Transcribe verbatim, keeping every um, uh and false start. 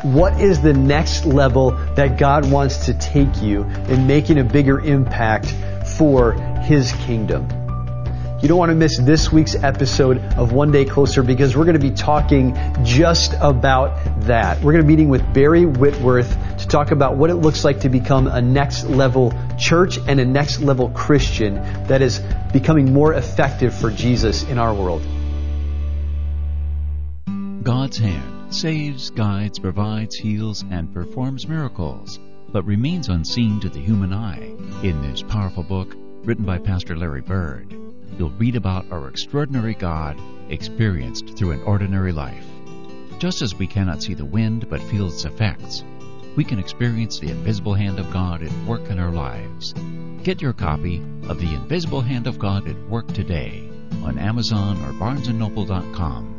What is the next level that God wants to take you in making a bigger impact for His kingdom? You don't want to miss this week's episode of One Day Closer, because we're going to be talking just about that. We're going to be meeting with Barry Whitworth to talk about what it looks like to become a next level church and a next level Christian that is becoming more effective for Jesus in our world. God's hand saves, guides, provides, heals, and performs miracles, but remains unseen to the human eye. In this powerful book, written by Pastor Larry Bird, you'll read about our extraordinary God experienced through an ordinary life. Just as we cannot see the wind but feel its effects, we can experience the invisible hand of God at work in our lives. Get your copy of The Invisible Hand of God at Work today on Amazon or Barnes and Noble dot com.